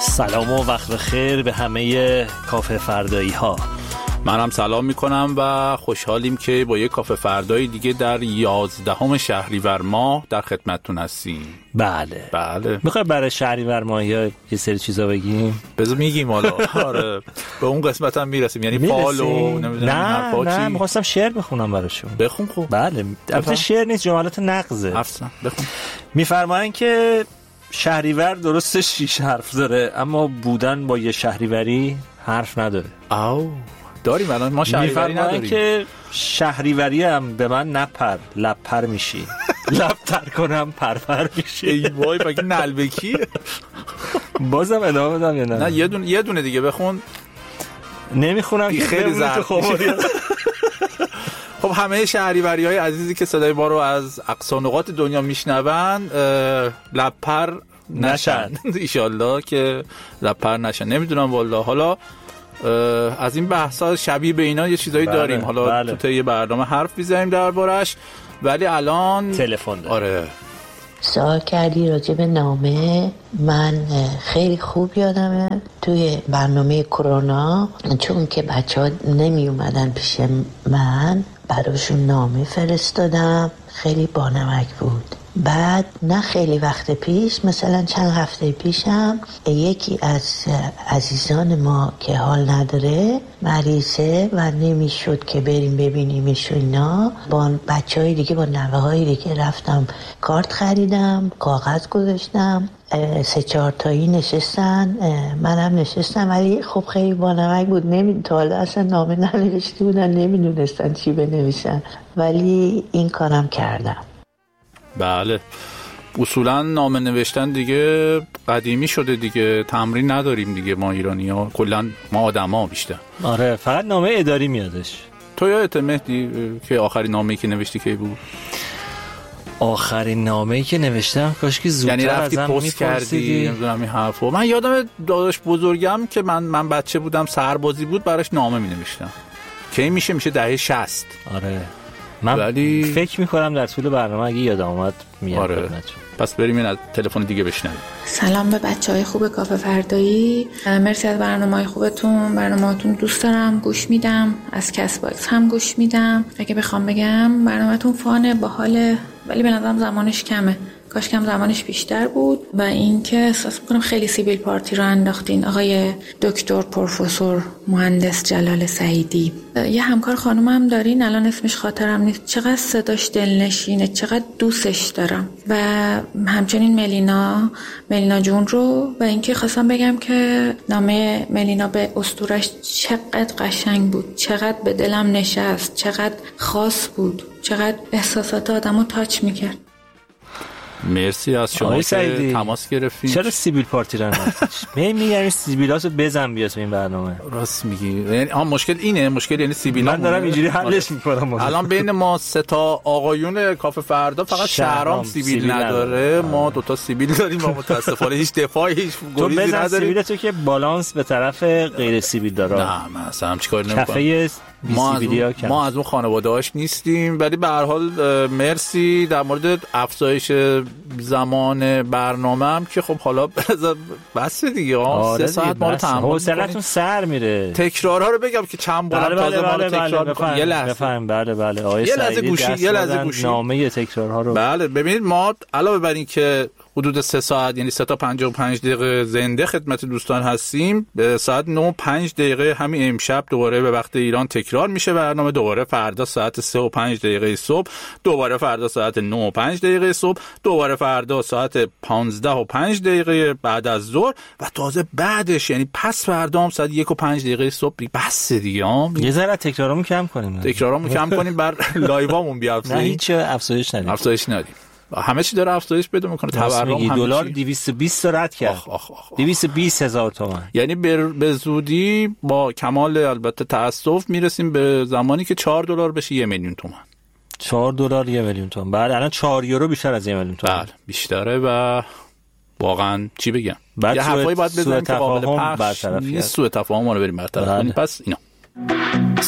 سلام و وقت بخیر به همه کافه فردایی ها. منم سلام میکنم و خوشحالیم که با یک کافه فردایی دیگه در 11 شهریور ماه در خدمتتون هستیم. بله. میخوای برای شهریور ماه یه سری چیزا بگیم؟ بذار میگیم حالا. آره به اون قسمت هم میرسیم، یعنی فال و نمیدونم نه میخواستم شعر بخونم براشون. بخون. خوب. بله البته شعر نیست، جملات نقضه. اصلا بخون. میفرمایند که شهریور درسته 6 حرف داره، اما بودن با یه شهریوری حرف نداره. داریم الان ما شهریوری نداریم. که شهریوری هم به من نپر لپر میشی لپتر کنم پرپر میشی. ای وای بگی نلبکی. بازم ادامه بدم یا نه؟ نه یه دونه دیگه بخون. نمیخونم که خیلی زرد. خب همه شهریوری‌های عزیزی که صدای ما رو از اقصا نقاط دنیا میشنون لپر نشن. ایشالله که لپر نشن. نمیدونم والله. حالا از این بحثا شبیه به اینا یه چیزایی داریم. حالا تو طی برنامه حرف می‌زنیم دربارش، ولی الان تلفن داریم. آره سوال کردی راجع به نامه. من خیلی خوب یادمه توی برنامه کرونا، چون که بچه‌ها نمی اومدن پیش من، براشون نامه فرستادم. خیلی بانمک بود. بعد نه خیلی وقت پیش، مثلا چند هفته پیشم، یکی از عزیزان ما که حال نداره، مریضه و نمیشد که بریم ببینیمش و اینا، با بچهای دیگه، با نوه های دیگه رفتم کارت خریدم، کاغذ گذاشتم، 3-4 تایی نشستن، منم نشستم. ولی خب خیلی بانمک بود، تا حالا اصلا نامه ننوشته بودن، نمیدونستن چی بنویسن، ولی این کارم کردم. بله اصولا نامه نوشتن دیگه قدیمی شده دیگه، تمرین نداریم دیگه ما ایرانی‌ها، کلا ما آدما بیشتر. آره فقط نامه اداری میادش. تو یادت مهدی که آخرین نامه‌ای که نوشتی کی بود؟ آخرین نامه‌ای که نوشتم کاش که زودتر یعنی رفتی ازم پست کردی، نمیدونم این حرفو. من یادم داداش بزرگم که من بچه بودم سربازی بود، براش نامه می‌نوشتم. کی میشه دهه 60. آره من فکر میکنم در طول برنامه اگه یادم اومد میاد. آره. پس بریم از تلفن دیگه بشنویم. سلام به بچهای خوب کافه فردایی، مرسی از برنامه‌های خوبتون. برنامه‌تون دوست دارم، گوش میدم، از کست باکس هم گوش میدم. اگه بخوام بگم برنامه‌تون فانه، باحاله، ولی به نظرم زمانش کمه. کاش کم زمانش بیشتر بود. و اینکه احساس میکنم خیلی سیبیل پارتی رو انداختین. آقای دکتر پروفسور مهندس جلال سعیدی، یه همکار خانم هم دارین، الان اسمش خاطرم نیست، چقدر صداش دلنشینه، چقدر دوستش دارم. و همچنین ملینا جون رو. و اینکه خواستم بگم که نامه ملینا به اسطورش چقدر قشنگ بود، چقدر به دلم نشست، چقدر خاص بود، چقدر احساسات آدمو تاچ میکرد. مرسی از شما که تماس گرفتید. چرا سیبیل پارتی رو انداختید؟ میگم سیبیلاتو بزن بیا تو این برنامه. راست میگی. یعنی مشکل اینه، مشکل یعنی سیبیلا. من دارم اینجوری حلش میکنم. الان بین ما 3 تا آقایون کافه فردا فقط شهرام سیبیل نداره. ما 2 تا سیبیل داریم و متاسفانه هیچ دفاعی، هیچ گریزی نداریم. تو سیبیلتو که بالانس به طرف غیر سیبیل داره. نه من اصلا چیکار نمی‌کنم. کفه ما از اون خانواده‌اش نیستیم. ولی به هر حال مرسی. در مورد افزایش زمان برنامه هم که خب حالا بس دیگه 3 ساعت ما رو تحمل کنید. حوصله‌تون سر میره. تکرارها رو بگم که چند بار تازه ما رو تکرار می‌کنیم. یه لحظه بفهم. بله آقای سعیدی یه لحظه گوشی نامه تکرارها رو. بله ببینید، ما علاوه بر این که حدود 3 ساعت یعنی 3 تا 55 دقیقه زنده خدمت دوستان هستیم، به ساعت 9:05 همین امشب دوباره به وقت ایران تکرار میشه برنامه. دوباره فردا ساعت 3:05 صبح، دوباره فردا ساعت 9:05 صبح، دوباره فردا ساعت 15:05 بعد از ظهر، و تازه بعدش یعنی پس فردا هم ساعت 1:05 صبح. بس دیگه یه ذره تکرارامون کم کنیم. بر لایوامون بیافزاییم. نه هیچ افزایش ندیم. همه چی داره افزایش پیدا میکنه. تورم دلار 220 رد کرد. 220,000 تومان. یعنی به زودی با کمال البته تاسف میرسیم به زمانی که $4 بشه 1 میلیون تومان. $4 1 میلیون تومان. بعد الان 4 یورو بیشتر از 1 میلیون تومان. بله بیشتره و واقعا چی بگم، یه حرفایی باید بزنیم که قابل پخش نیست. سوء تفاهم رو بریم برطرف کنیم. پس اینا